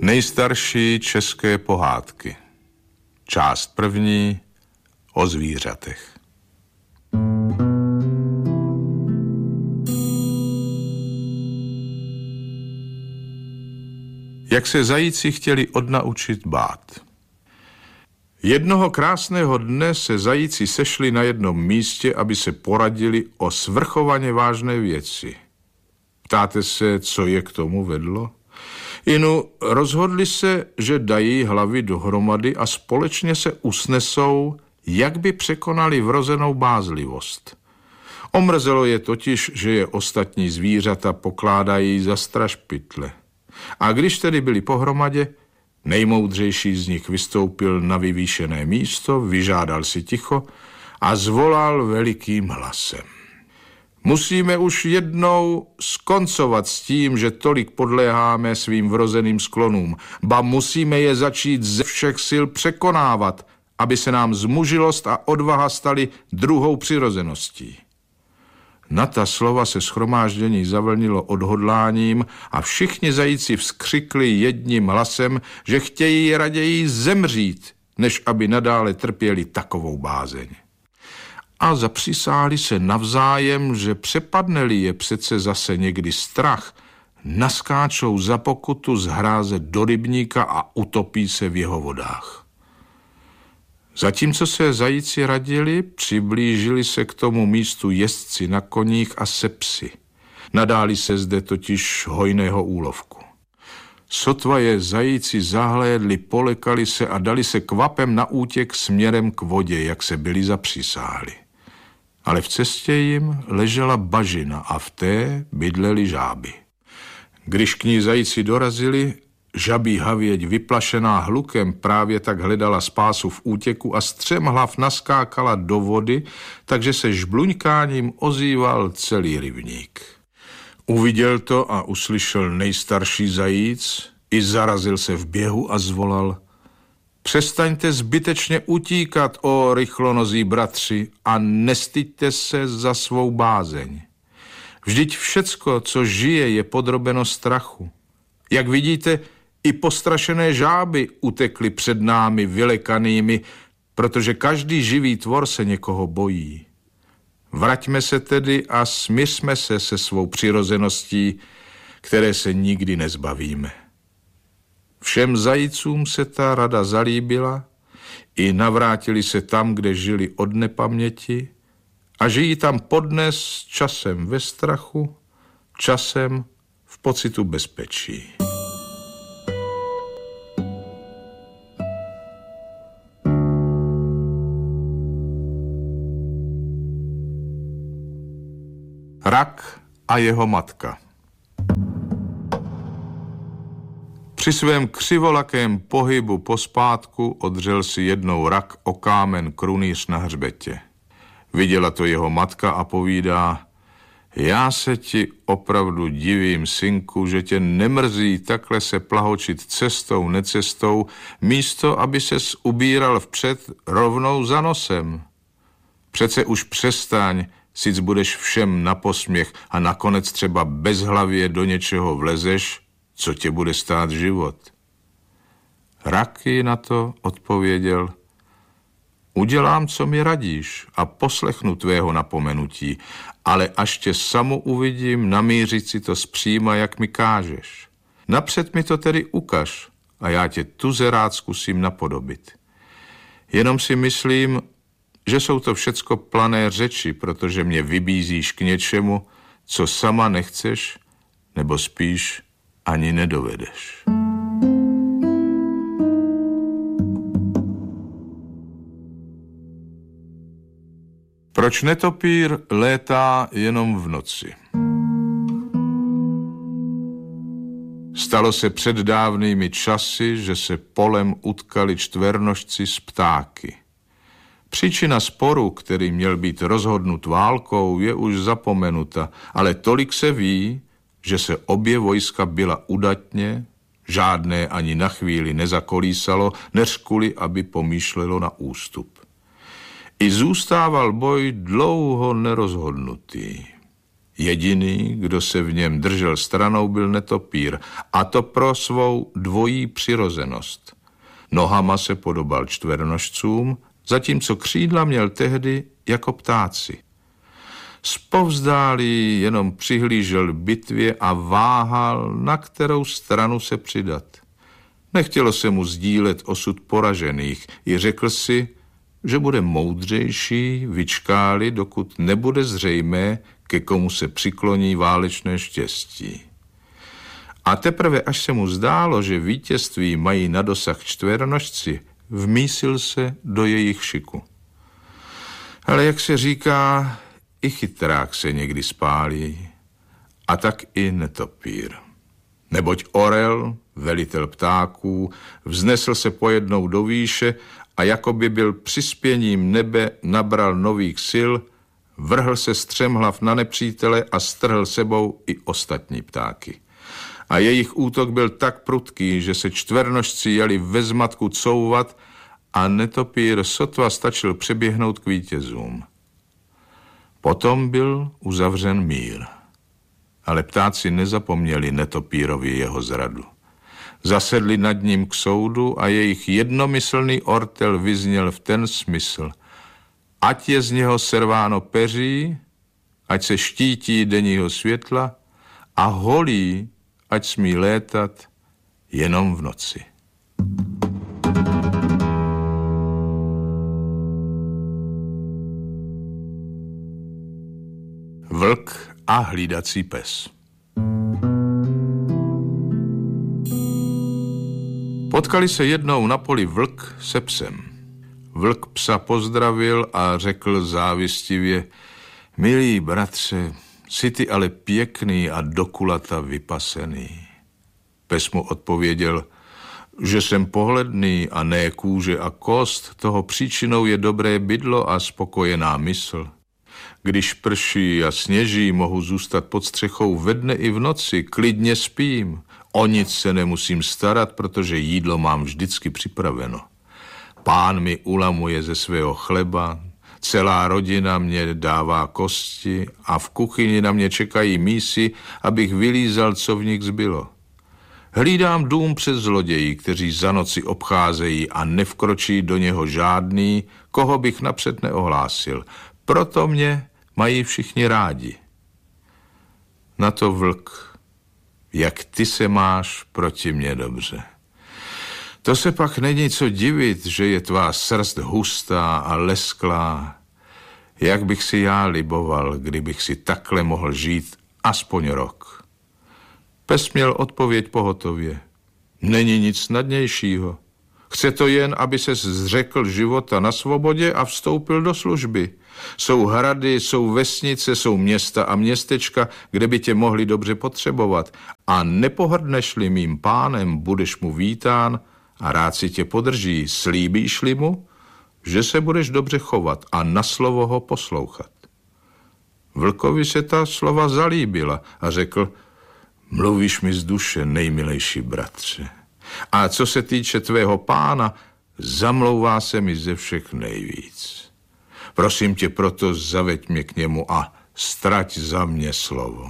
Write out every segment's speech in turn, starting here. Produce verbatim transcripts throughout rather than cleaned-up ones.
Nejstarší české pohádky. Část první o zvířatech. Jak se zajíci chtěli odnaučit bát. Jednoho krásného dne se zajíci sešli na jednom místě, aby se poradili o svrchovaně vážné věci. Ptáte se, co je k tomu vedlo? Inu, rozhodli se, že dají hlavy dohromady a společně se usnesou, jak by překonali vrozenou bázlivost. Omrzelo je totiž, že je ostatní zvířata pokládají za strašpytle. A když tedy byli pohromadě, nejmoudřejší z nich vystoupil na vyvýšené místo, vyžádal si ticho a zvolal velikým hlasem. Musíme už jednou skoncovat s tím, že tolik podléháme svým vrozeným sklonům, ba musíme je začít ze všech sil překonávat, aby se nám zmužilost a odvaha staly druhou přirozeností. Na ta slova se shromáždění zavlnilo odhodláním a všichni zajíci vzkřikli jedním hlasem, že chtějí raději zemřít, než aby nadále trpěli takovou bázeň. A zapřisáhli se navzájem, že přepadne-li je přece zase někdy strach, naskáčou za pokutu z hráze do rybníka a utopí se v jeho vodách. Zatímco se zajíci radili, přiblížili se k tomu místu jezdci na koních a se psy. Nadáli se zde totiž hojného úlovku. Sotva je zajíci zahlédli, polekali se a dali se kvapem na útěk směrem k vodě, jak se byli zapřísáhli. Ale v cestě jim ležela bažina a v té bydleli žáby. Když k ní zajíci dorazili, žabí havěď, vyplašená hlukem, právě tak hledala spásu v útěku a střemhlav naskákala do vody, takže se žbluňkáním ozýval celý rybník. Uviděl to a uslyšel nejstarší zajíc, i zarazil se v běhu a zvolal: Přestaňte zbytečně utíkat, o rychlonozí bratři, a nestyďte se za svou bázeň. Vždyť všecko, co žije, je podrobeno strachu. Jak vidíte, i postrašené žáby utekly před námi vylekanými, protože každý živý tvor se někoho bojí. Vraťme se tedy a smiřme se se svou přirozeností, které se nikdy nezbavíme. Všem zajícům se ta rada zalíbila, i navrátili se tam, kde žili od nepaměti, a žijí tam podnes časem ve strachu, časem v pocitu bezpečí. Rak a jeho matka. Při svém křivolakém pohybu pospátku odřel si jednou rak o kámen krunýř na hřbetě. Viděla to jeho matka a povídá: Já se ti opravdu divím, synku, že tě nemrzí takhle se plahočit cestou, necestou, místo, aby ses ubíral vpřed rovnou za nosem. Přece už přestaň, sic budeš všem na posměch a nakonec třeba bezhlavě do něčeho vlezeš, co tě bude stát život. Rak na to odpověděl: Udělám, co mi radíš, a poslechnu tvého napomenutí, ale až tě samu uvidím, namířit si to zpříma, jak mi kážeš. Napřed mi to tedy ukaž a já tě tuze rád zkusím napodobit. Jenom si myslím, že jsou to všecko plané řeči, protože mě vybízíš k něčemu, co sama nechceš, nebo spíš ani nedovedeš. Proč netopýr létá jenom v noci? Stalo se před dávnými časy, že se polem utkali čtvernožci s ptáky. Příčina sporu, který měl být rozhodnut válkou, je už zapomenuta, ale tolik se ví, že se obě vojska byla udatně, žádné ani na chvíli nezakolísalo, než kvůli, aby pomýšlelo na ústup. I zůstával boj dlouho nerozhodnutý. Jediný, kdo se v něm držel stranou, byl netopír, a to pro svou dvojí přirozenost. Nohama se podobal čtvernožcům, zatímco křídla měl tehdy jako ptáci. Zpovzdálí jenom přihlížel bitvě a váhal, na kterou stranu se přidat. Nechtělo se mu sdílet osud poražených, i řekl si, že bude moudřejší, vyčkáli, dokud nebude zřejmé, ke komu se přikloní válečné štěstí. A teprve, až se mu zdálo, že vítězství mají na dosah čtvernožci, vmísil se do jejich šiku. Ale jak se říká, i chytrák se někdy spálí, a tak i netopír. Neboť orel, velitel ptáků, vznesl se pojednou do výše a jako by byl přispěním nebe nabral nových sil, vrhl se střemhlav na nepřítele a strhl sebou i ostatní ptáky. A jejich útok byl tak prudký, že se čtvernožci jeli ve zmatku couvat a netopír sotva stačil přeběhnout k vítězům. Potom byl uzavřen mír. Ale ptáci nezapomněli netopírovi jeho zradu. Zasedli nad ním k soudu a jejich jednomyslný ortel vyzněl v ten smysl: ať je z něho serváno peří, ať se štítí denního světla, a holí, ať smí létat jenom v noci. Vlk a hlídací pes. Potkali se jednou na poli vlk se psem. Vlk psa pozdravil a řekl závistivě: milý bratře, jsi ty ale pěkný a do kulata vypasený. Pes mu odpověděl, že jsem pohledný a ne kůže a kost, toho příčinou je dobré bydlo a spokojená mysl. Když prší a sněží, mohu zůstat pod střechou ve dne i v noci, klidně spím. O nic se nemusím starat, protože jídlo mám vždycky připraveno. Pán mi ulamuje ze svého chleba, celá rodina mě dává kosti a v kuchyni na mě čekají mísy, abych vylízal, co v nich zbylo. Hlídám dům přes zloději, kteří za noci obcházejí a nevkročí do něho žádný, koho bych napřed neohlásil. Proto mě mají všichni rádi. Na to vlk: jak ty se máš proti mně dobře. To se pak není co divit, že je tvá srst hustá a lesklá. Jak bych si já liboval, kdybych si takhle mohl žít aspoň rok. Pes měl odpověď pohotově: není nic snadnějšího. Chce to jen, aby ses zřekl života na svobodě a vstoupil do služby. Jsou hrady, jsou vesnice, jsou města a městečka, kde by tě mohli dobře potřebovat. A nepohrdneš-li mým pánem, budeš mu vítán a rád si tě podrží. Slíbíš-li mu, že se budeš dobře chovat a na slovo ho poslouchat. Vlkovi se ta slova zalíbila a řekl: mluvíš mi z duše, nejmilejší bratře. A co se týče tvého pána, zamlouvá se mi ze všech nejvíc. Prosím tě proto, zaveď mě k němu a strať za mě slovo.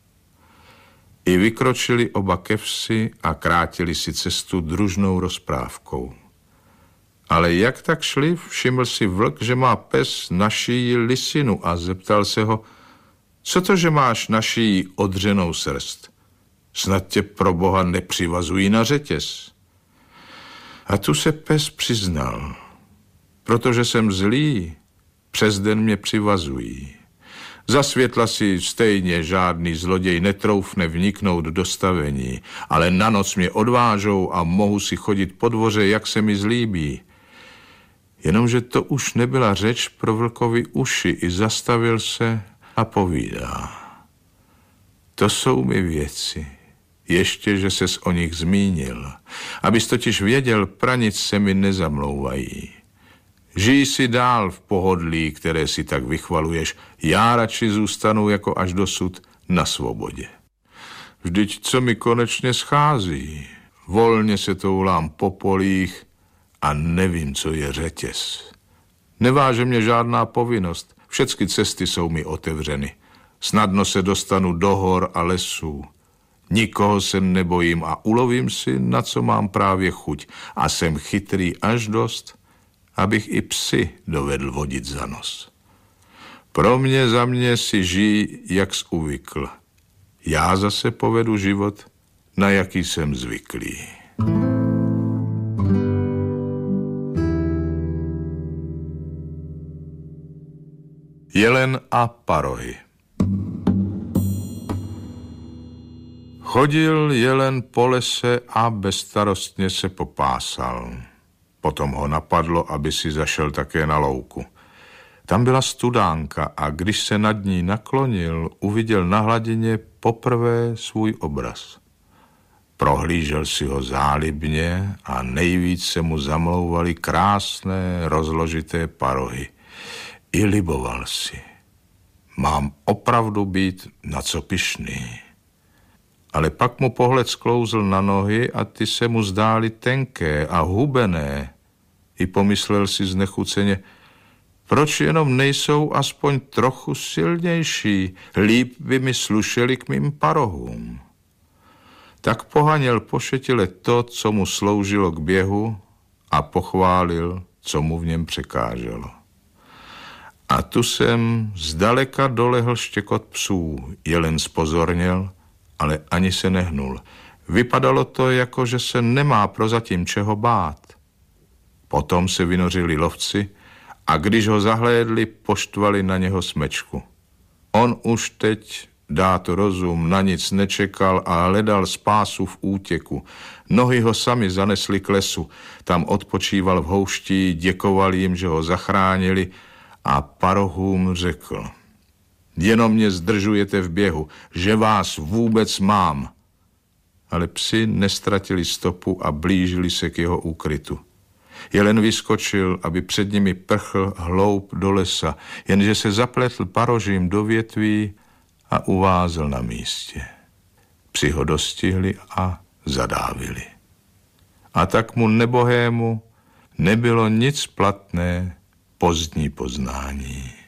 I vykročili oba ke vsi a krátili si cestu družnou rozprávkou. Ale jak tak šli, všiml si vlk, že má pes na šíji lisinu a zeptal se ho: co to, že máš na šíji odřenou srst? Snad tě pro boha nepřivazují na řetěz. A tu se pes přiznal: protože jsem zlý, přes den mě přivazují. Za světla si stejně žádný zloděj netroufne vniknout do stavení, ale na noc mě odvážou a mohu si chodit po dvoře, jak se mi zlíbí. Jenomže to už nebyla řeč pro vlkovi uši, i zastavil se a povídá: to jsou mi věci, ještě, že ses o nich zmínil. Abys totiž věděl, pranic se mi nezamlouvají. Žij si dál v pohodlí, které si tak vychvaluješ. Já radši zůstanu jako až dosud na svobodě. Vždyť co mi konečně schází? Volně se toulám po polích a nevím, co je řetěz. Neváže mě žádná povinnost, všechny cesty jsou mi otevřeny. Snadno se dostanu do hor a lesů. Nikoho se nebojím a ulovím si, na co mám právě chuť. A jsem chytrý až dost, abych i psy dovedl vodit za nos. Pro mě za mě si žijí, jak jsi uvykl. Já zase povedu život, na jaký jsem zvyklý. Jelen a parohy. Chodil jelen po lese a bezstarostně se popásal. Potom ho napadlo, aby si zašel také na louku. Tam byla studánka a když se nad ní naklonil, uviděl na hladině poprvé svůj obraz. Prohlížel si ho zálibně a nejvíc se mu zamlouvaly krásné, rozložité parohy. I liboval si. Mám opravdu být na co pyšný. Ale pak mu pohled sklouzl na nohy a ty se mu zdály tenké a hubené. I pomyslel si znechuceně, proč jenom nejsou aspoň trochu silnější, líp by mi slušeli k mým parohům. Tak pohaněl pošetile to, co mu sloužilo k běhu a pochválil, co mu v něm překáželo. A tu jsem zdaleka dolehl štěkot psů. Jelen zpozorněl, ale ani se nehnul. Vypadalo to, jako že se nemá prozatím čeho bát. Potom se vynořili lovci a když ho zahlédli, poštvali na něho smečku. On už teď, dát rozum, na nic nečekal a hledal spásu v útěku. Nohy ho sami zanesli k lesu. Tam odpočíval v houští, děkoval jim, že ho zachránili a parohům řekl: jenom mě zdržujete v běhu, že vás vůbec mám. Ale psi nestratili stopu a blížili se k jeho úkrytu. Jelen vyskočil, aby před nimi prchl hloub do lesa, jenže se zapletl parožím do větví a uvázl na místě. Psi ho dostihli a zadávili. A tak mu nebohému nebylo nic platné pozdní poznání.